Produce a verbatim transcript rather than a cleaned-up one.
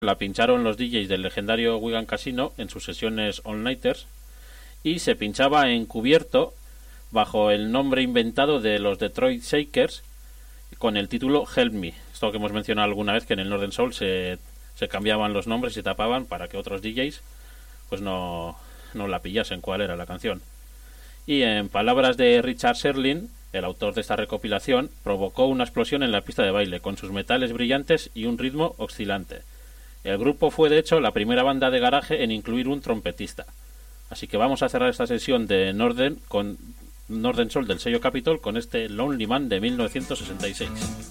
la pincharon los D Js del legendario Wigan Casino en sus sesiones all-nighters y se pinchaba encubierto bajo el nombre inventado de los Detroit Shakers con el título Help Me. Esto que hemos mencionado alguna vez, que en el Northern Soul se, se cambiaban los nombres y se tapaban para que otros D Js pues no, no la pillasen cuál era la canción. Y en palabras de Richard Sherlin, el autor de esta recopilación, provocó una explosión en la pista de baile con sus metales brillantes y un ritmo oscilante. El grupo fue de hecho la primera banda de garaje en incluir un trompetista. Así que vamos a cerrar esta sesión de Northern con Northern Soul del sello Capitol con este Lonely Man de mil novecientos sesenta y seis.